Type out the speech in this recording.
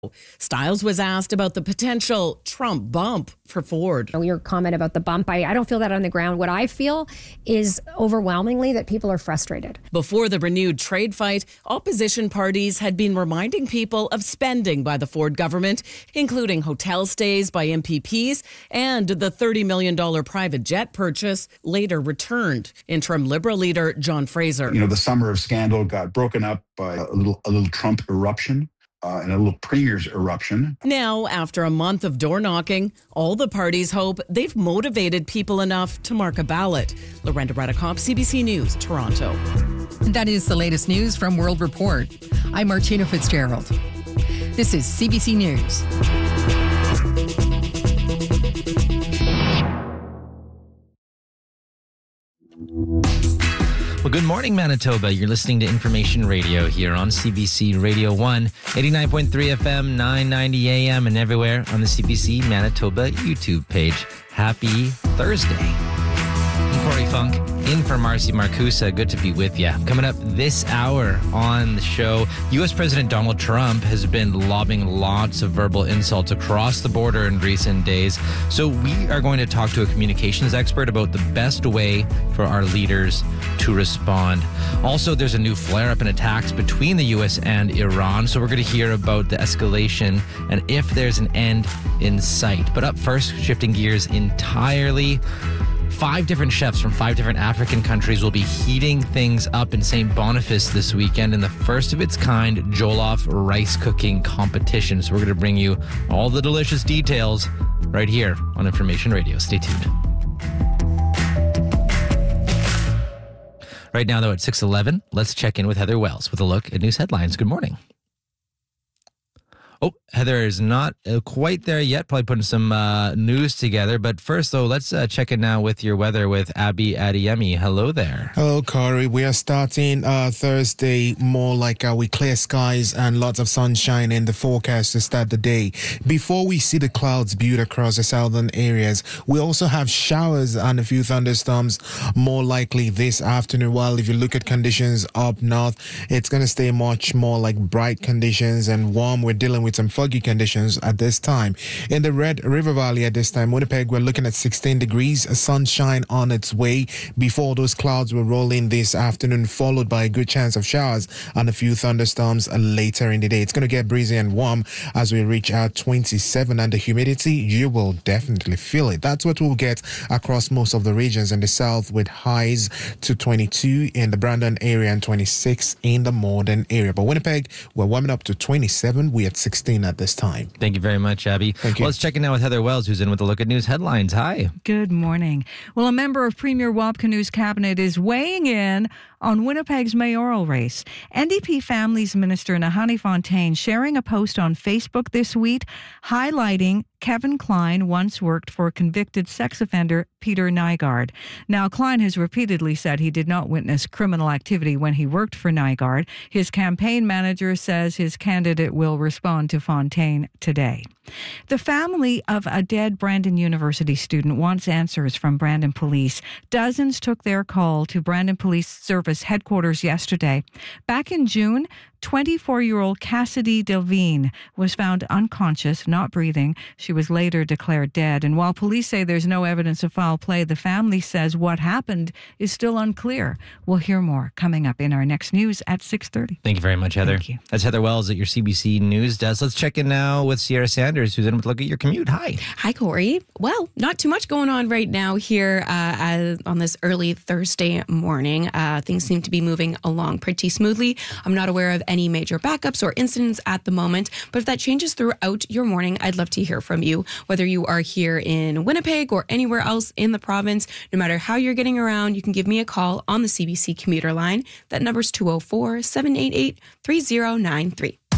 Stiles was asked about the potential Trump bump for Ford. Your comment about the bump, I don't feel that on the ground. What I feel is overwhelmingly that people are frustrated. Before the renewed trade fight, opposition parties had been reminding people of spending by the Ford government, including hotel stays by MPPs and the $30 million private jet purchase later returned. Interim Liberal leader John Fraser. The summer of scandal got broken up by a little Trump eruption. And a little premier's eruption. Now, after a month of door knocking, all the parties hope they've motivated people enough to mark a ballot. Lorenda Redekop, CBC News, Toronto. That is the latest news from World Report. I'm Martina Fitzgerald. This is CBC News. Well, good morning, Manitoba. You're listening to Information Radio here on CBC Radio 1, 89.3 FM, 990 AM, and everywhere on the CBC Manitoba YouTube page. Happy Thursday. I'm Corey Funk, in for Marcy Marcusa. Good to be with you. Coming up this hour on the show, U.S. President Donald Trump has been lobbing lots of verbal insults across the border in recent days. So we are going to talk to a communications expert about the best way for our leaders to respond. Also, there's a new flare-up in attacks between the U.S. and Iran. So we're going to hear about the escalation and if there's an end in sight. But up first, shifting gears entirely, 5 different chefs from 5 different African countries will be heating things up in St. Boniface this weekend in the first of its kind Jollof rice cooking competition. So we're going to bring you all the delicious details right here on Information Radio. Stay tuned. Right now, though, at 6:11, let's check in with Heather Wells with a look at news headlines. Good morning. Oh, Heather is not quite there yet, probably putting some news together. But first, though, let's check in now with your weather with Abby Adeyemi. Hello there. Hello, Corey. We are starting Thursday more like with clear skies and lots of sunshine in the forecast to start the day. Before we see the clouds build across the southern areas, we also have showers and a few thunderstorms more likely this afternoon. While if you look at conditions up north, it's going to stay much more like bright conditions and warm. We're dealing with some foggy conditions at this time. In the Red River Valley at this time, Winnipeg, we're looking at 16 degrees, sunshine on its way before those clouds will roll in this afternoon, followed by a good chance of showers and a few thunderstorms later in the day. It's going to get breezy and warm as we reach our 27, and the humidity, you will definitely feel it. That's what we'll get across most of the regions in the south, with highs to 22 in the Brandon area and 26 in the Morden area. But Winnipeg, we're warming up to 27. We're at 16 at this time. Thank you very much, Abby. Thank you. Well, let's check in now with Heather Wells, who's in with a look at news headlines. Hi. Good morning. Well, a member of Premier Wapkanu's cabinet is weighing in on Winnipeg's mayoral race. NDP Families Minister Nahanni Fontaine sharing a post on Facebook this week highlighting Kevin Klein once worked for convicted sex offender Peter Nygard. Now, Klein has repeatedly said he did not witness criminal activity when he worked for Nygard. His campaign manager says his candidate will respond to Fontaine today. The family of a dead Brandon University student wants answers from Brandon Police. Dozens took their call to Brandon Police Service headquarters yesterday. Back in June, 24-year-old Cassidy Delvine was found unconscious, not breathing. She was later declared dead. And while police say there's no evidence of foul play, the family says what happened is still unclear. We'll hear more coming up in our next news at 6:30. Thank you very much, Heather. Thank you. That's Heather Wells at your CBC News desk. Let's check in now with Sierra Sanders, who's in with a look at your commute. Hi. Hi, Corey. Well, not too much going on right now here on this early Thursday morning. Things seem to be moving along pretty smoothly. I'm not aware of any major backups or incidents at the moment, but if that changes throughout your morning, I'd love to hear from you. Whether you are here in Winnipeg or anywhere else in the province, no matter how you're getting around, you can give me a call on the CBC commuter line. That number's 204-788-3093.